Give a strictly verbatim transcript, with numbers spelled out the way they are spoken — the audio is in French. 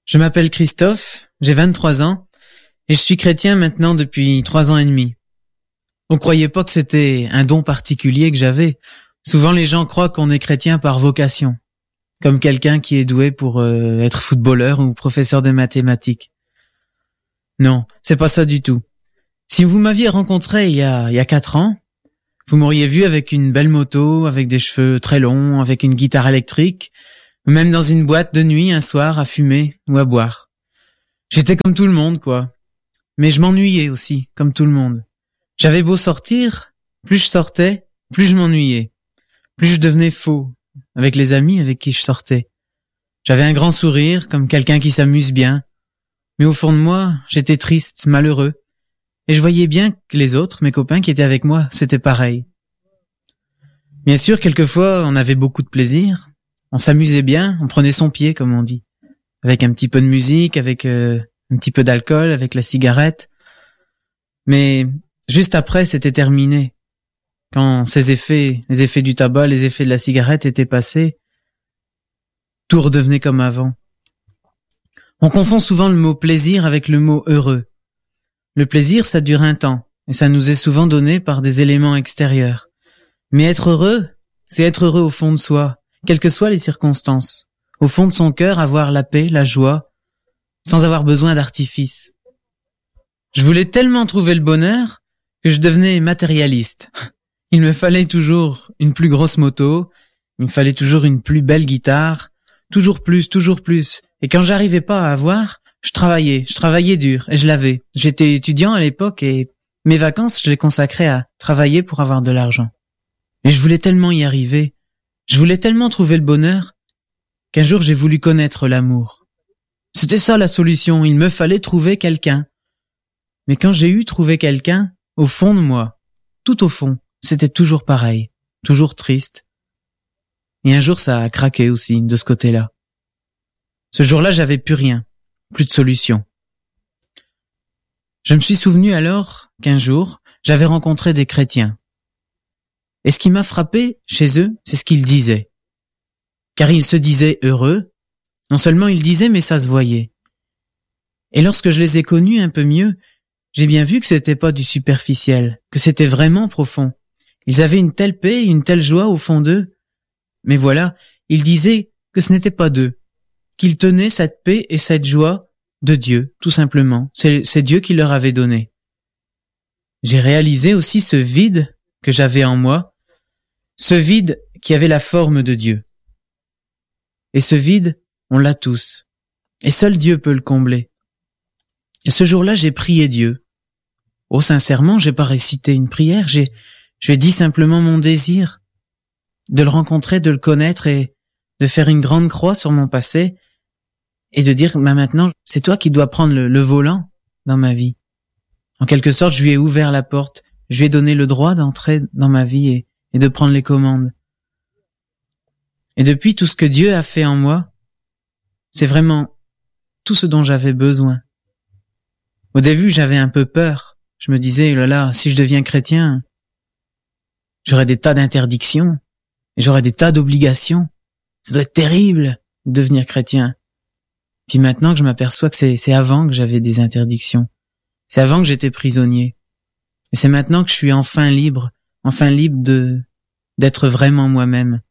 Je m'appelle Christophe, j'ai vingt-trois ans, et je suis chrétien maintenant depuis trois ans et demi. On croyait pas que c'était un don particulier que j'avais. Souvent les gens croient qu'on est chrétien par vocation, comme quelqu'un qui est doué pour euh, être footballeur ou professeur de mathématiques. Non, c'est pas ça du tout. Si vous m'aviez rencontré il y a, il y a quatre ans, vous m'auriez vu avec une belle moto, avec des cheveux très longs, avec une guitare électrique, ou même dans une boîte de nuit un soir à fumer ou à boire. J'étais comme tout le monde, quoi. Mais je m'ennuyais aussi, comme tout le monde. J'avais beau sortir, plus je sortais, plus je m'ennuyais. Plus je devenais faux, avec les amis avec qui je sortais. J'avais un grand sourire, comme quelqu'un qui s'amuse bien. Mais au fond de moi, j'étais triste, malheureux. Et je voyais bien que les autres, mes copains qui étaient avec moi, c'était pareil. Bien sûr, quelquefois, on avait beaucoup de plaisir. On s'amusait bien, on prenait son pied, comme on dit. Avec un petit peu de musique, avec euh, un petit peu d'alcool, avec la cigarette. Mais juste après, c'était terminé. Quand ces effets, les effets du tabac, les effets de la cigarette étaient passés, tout redevenait comme avant. On confond souvent le mot plaisir avec le mot heureux. Le plaisir, ça dure un temps, et ça nous est souvent donné par des éléments extérieurs. Mais être heureux, c'est être heureux au fond de soi, quelles que soient les circonstances. Au fond de son cœur, avoir la paix, la joie, sans avoir besoin d'artifice. Je voulais tellement trouver le bonheur que je devenais matérialiste. Il me fallait toujours une plus grosse moto, il me fallait toujours une plus belle guitare, toujours plus, toujours plus. Et quand j'arrivais pas à avoir, je travaillais, je travaillais dur, et je l'avais. J'étais étudiant à l'époque et mes vacances, je les consacrais à travailler pour avoir de l'argent. Et je voulais tellement y arriver, je voulais tellement trouver le bonheur, qu'un jour j'ai voulu connaître l'amour. C'était ça la solution, il me fallait trouver quelqu'un. Mais quand j'ai eu trouvé quelqu'un, au fond de moi, tout au fond, c'était toujours pareil, toujours triste. Et un jour ça a craqué aussi, de ce côté-là. Ce jour-là, j'avais plus rien, plus de solution. Je me suis souvenu alors qu'un jour, j'avais rencontré des chrétiens. Et ce qui m'a frappé chez eux, c'est ce qu'ils disaient. Car ils se disaient heureux. Non seulement ils disaient, mais ça se voyait. Et lorsque je les ai connus un peu mieux, j'ai bien vu que c'était pas du superficiel, que c'était vraiment profond. Ils avaient une telle paix, une telle joie au fond d'eux. Mais voilà, ils disaient que ce n'était pas d'eux, qu'ils tenaient cette paix et cette joie de Dieu, tout simplement. C'est, c'est Dieu qui leur avait donné. J'ai réalisé aussi ce vide que j'avais en moi, ce vide qui avait la forme de Dieu. Et ce vide, on l'a tous. Et seul Dieu peut le combler. Et ce jour-là, j'ai prié Dieu. Oh, sincèrement, j'ai pas récité une prière, j'ai, je lui ai dit simplement mon désir de le rencontrer, de le connaître et de faire une grande croix sur mon passé et de dire, bah maintenant, c'est toi qui dois prendre le, le volant dans ma vie. En quelque sorte, je lui ai ouvert la porte, je lui ai donné le droit d'entrer dans ma vie et, et de prendre les commandes. Et depuis, tout ce que Dieu a fait en moi, c'est vraiment tout ce dont j'avais besoin. Au début, j'avais un peu peur. Je me disais, oh là là, si je deviens chrétien, j'aurai des tas d'interdictions, et j'aurai des tas d'obligations. Ça doit être terrible de devenir chrétien. Puis maintenant que je m'aperçois que c'est, c'est avant que j'avais des interdictions. C'est avant que j'étais prisonnier. Et c'est maintenant que je suis enfin libre, enfin libre de, d'être vraiment moi-même.